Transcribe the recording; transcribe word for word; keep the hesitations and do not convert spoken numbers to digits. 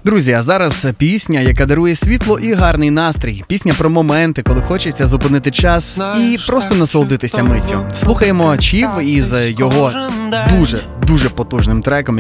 Друзі, а зараз пісня, яка дарує світло і гарний настрій. Пісня про моменти, коли хочеться зупинити час і просто насолодитися миттю. Слухаємо Чів із його дуже, дуже потужним треком,